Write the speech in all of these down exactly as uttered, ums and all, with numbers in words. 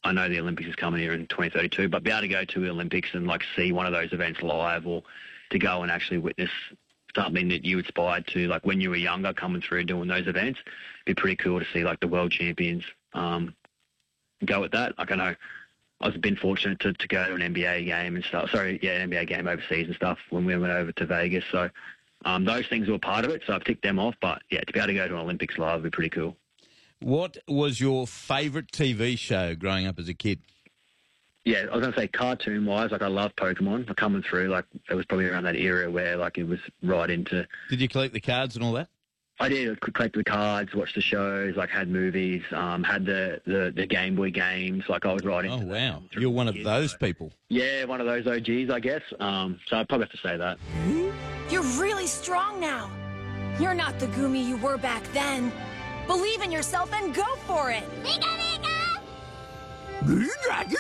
I know the Olympics is coming here in twenty thirty-two, but be able to go to the Olympics and like see one of those events live, or to go and actually witness something that you aspired to, like when you were younger, coming through doing those events, it'd be pretty cool to see like the world champions um, go at that. Like I know I was been fortunate to, to go to an N B A game and stuff. Sorry, yeah, an N B A game overseas and stuff when we went over to Vegas. So um, those things were part of it. So I've ticked them off. But yeah, to be able to go to an Olympics live would be pretty cool. What was your favourite T V show growing up as a kid? Yeah, I was going to say cartoon-wise, like I love Pokemon. I'm coming through, like it was probably around that era where like it was right into... Did you collect the cards and all that? I did. Collect the cards, watch the shows, like had movies, um, had the, the, the Game Boy games. Like I was right into Oh, wow. that. You're one of Years those ago. people. Yeah, one of those O Gs, I guess. Um, so I'd probably have to say that. You're really strong now. You're not the Gumi you were back then. Believe in yourself and go for it. Mika, Mika!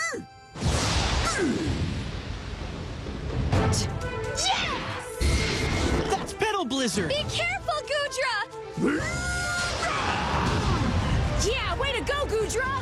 Yes! That's Petal Blizzard! Be careful, Gudra! Yeah, way to go, Gudra!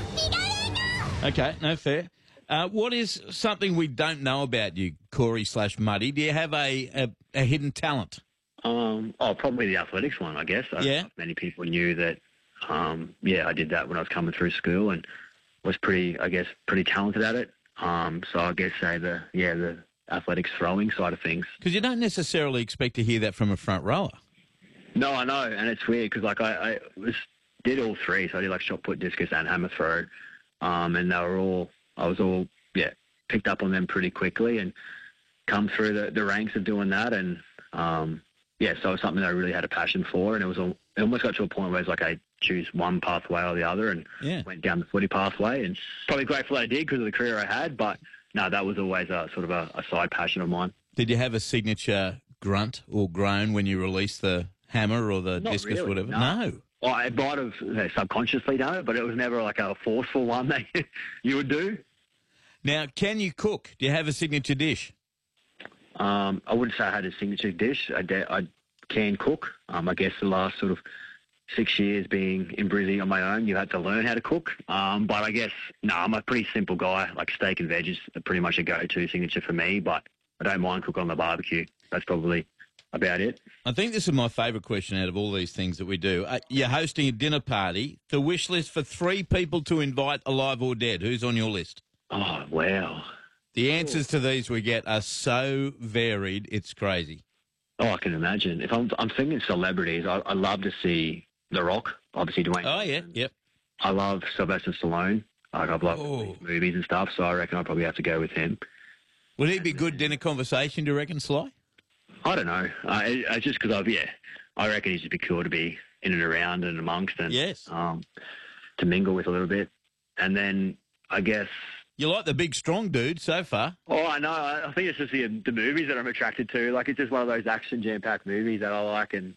Okay, no, fair. Uh, what is something we don't know about you, Corey slash Muddy? Do you have a, a, a hidden talent? Um, oh, probably the athletics one, I guess. I don't Yeah. know if many people knew that, um, yeah, I did that when I was coming through school and was pretty, I guess, pretty talented at it. Um, so I guess say the, yeah, the athletics throwing side of things. Because you don't necessarily expect to hear that from a front rower. No, I know, and it's weird because like I, I was did all three, so I did like shot put, discus, and hammer throw, um, and they were all I was all yeah picked up on them pretty quickly and come through the, the ranks of doing that, and um, yeah, so it was something that I really had a passion for, and it was all, it almost got to a point where it's like I choose one pathway or the other, and Yeah. went down the footy pathway, and probably grateful that I did because of the career I had, but no, that was always a sort of a, a side passion of mine. Did you have a signature grunt or groan when you released the hammer or the Not discus, really, whatever? no. Well, I might have uh, subconsciously done it, but it was never like a forceful one that you would do. Now, can you cook? Do you have a signature dish? Um, I wouldn't say I had a signature dish. I, de- I can cook. Um, I guess the last sort of six years being in Brizzy on my own, you had to learn how to cook. Um, but I guess, no, I'm a pretty simple guy. Like steak and veg is pretty much a go-to signature for me, but I don't mind cooking on the barbecue. That's probably about it. I think this is my favourite question out of all these things that we do. Uh, you're hosting a dinner party. The wish list for three people to invite, alive or dead. Who's on your list? Oh, wow. The answers to these we get are so varied, it's crazy. Oh, I can imagine. If I'm, I'm thinking celebrities, I, I love to see The Rock, obviously Dwayne. Oh, yeah, yep. I love Sylvester Stallone. Like, I've loved Oh. his movies and stuff, so I reckon I'll probably have to go with him. Would he be good dinner conversation, do you reckon, Sly? I don't know. Uh, it, it's just because I've, yeah, I reckon he'd just be cool to be in and around and amongst and Yes. um, to mingle with a little bit. And then I guess, You like the big, strong dude so far. oh, I know. I I think it's just the, the movies that I'm attracted to. Like, it's just one of those action jam-packed movies that I like. And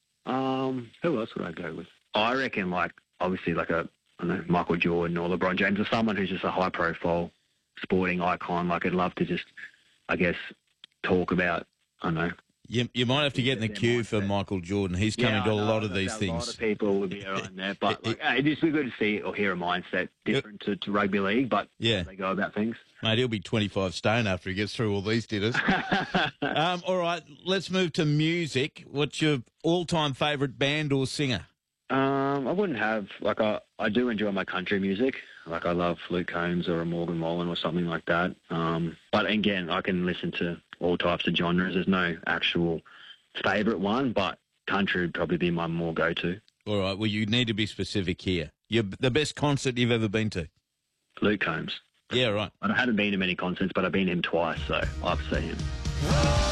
um, who else would I go with? I reckon, like, obviously, like a, I don't know, Michael Jordan or LeBron James or someone who's just a high-profile sporting icon. Like, I'd love to just, I guess, talk about, I don't know. You, you might have to get in the Their queue for mindset. Michael Jordan. He's coming Yeah, to I a know, lot of that- these that things. A lot of people would be around there, but It- like, hey, it'd just be good to see or hear a mindset different to, to rugby league, but Yeah. they go about things. Mate, he'll be twenty-five stone after he gets through all these dinners. um, all right, let's move to music. What's your all-time favourite band or singer? Um, I wouldn't have, like, I, I do enjoy my country music. Like, I love Luke Combs or a Morgan Wallen or something like that. Um, but again, I can listen to all types of genres. There's no actual favourite one, but country would probably be my more go-to. All right, well, you need to be specific here. You're the best concert you've ever been to? Luke Combs. Yeah, right. I haven't been to many concerts, but I've been to him twice, so I've seen him.